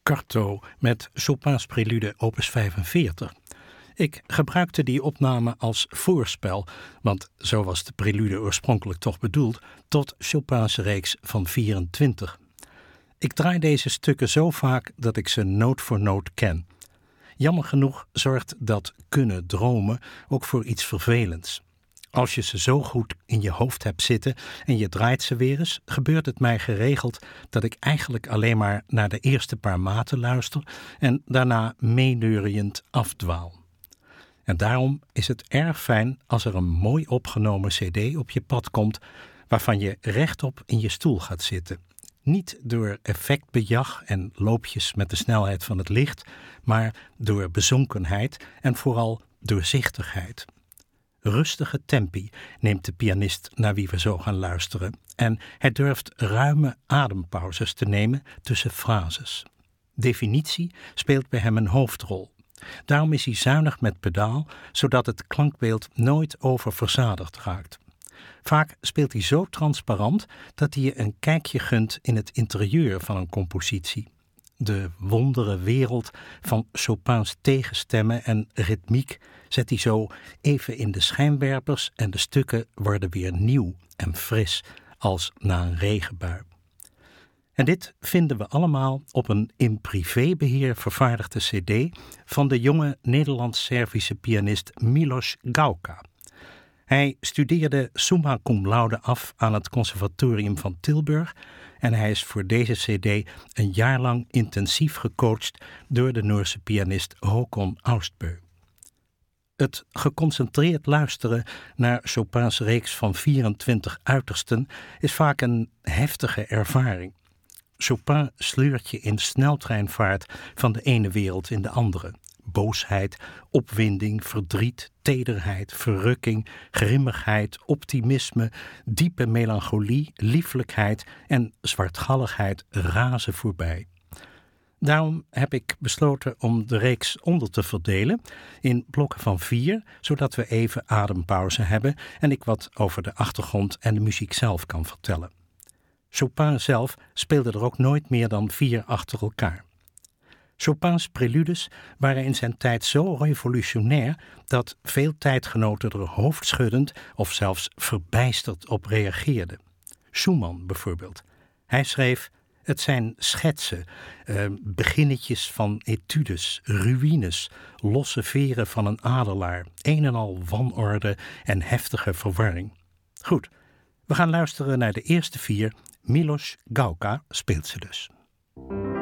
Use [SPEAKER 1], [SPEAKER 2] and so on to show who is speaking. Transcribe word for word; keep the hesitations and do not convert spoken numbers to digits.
[SPEAKER 1] Carto met Chopin's prelude opus vijfenveertig. Ik gebruikte die opname als voorspel, want zo was de prelude oorspronkelijk toch bedoeld, tot Chopin's reeks van vierentwintig. Ik draai deze stukken zo vaak dat ik ze noot voor noot ken. Jammer genoeg zorgt dat kunnen dromen ook voor iets vervelends. Als je ze zo goed in je hoofd hebt zitten en je draait ze weer eens, gebeurt het mij geregeld dat ik eigenlijk alleen maar naar de eerste paar maten luister en daarna meeneuriënd afdwaal. En daarom is het erg fijn als er een mooi opgenomen cd op je pad komt waarvan je rechtop in je stoel gaat zitten. Niet door effectbejag en loopjes met de snelheid van het licht, maar door bezonkenheid en vooral doorzichtigheid. Rustige tempi neemt de pianist naar wie we zo gaan luisteren en hij durft ruime adempauzes te nemen tussen frases. Definitie speelt bij hem een hoofdrol. Daarom is hij zuinig met pedaal, zodat het klankbeeld nooit oververzadigd raakt. Vaak speelt hij zo transparant dat hij je een kijkje gunt in het interieur van een compositie. De wondere wereld van Chopin's tegenstemmen en ritmiek zet hij zo even in de schijnwerpers en de stukken worden weer nieuw en fris als na een regenbui. En dit vinden we allemaal op een in privébeheer vervaardigde cd van de jonge Nederlands-Servische pianist Milos Gauka. Hij studeerde summa cum laude af aan het conservatorium van Tilburg en hij is voor deze cd een jaar lang intensief gecoacht door de Noorse pianist Håkon Austbø. Het geconcentreerd luisteren naar Chopin's reeks van vierentwintig uitersten is vaak een heftige ervaring. Chopin sleurt je in sneltreinvaart van de ene wereld in de andere. Boosheid, opwinding, verdriet, tederheid, verrukking, grimmigheid, optimisme, diepe melancholie, lieflijkheid en zwartgalligheid razen voorbij. Daarom heb ik besloten om de reeks onder te verdelen in blokken van vier, zodat we even adempauze hebben en ik wat over de achtergrond en de muziek zelf kan vertellen. Chopin zelf speelde er ook nooit meer dan vier achter elkaar. Chopin's preludes waren in zijn tijd zo revolutionair dat veel tijdgenoten er hoofdschuddend of zelfs verbijsterd op reageerden. Schumann bijvoorbeeld. Hij schreef: het zijn schetsen, eh, beginnetjes van etudes, ruïnes, losse veren van een adelaar, een en al wanorde en heftige verwarring. Goed, we gaan luisteren naar de eerste vier. Milos Gauka speelt ze dus.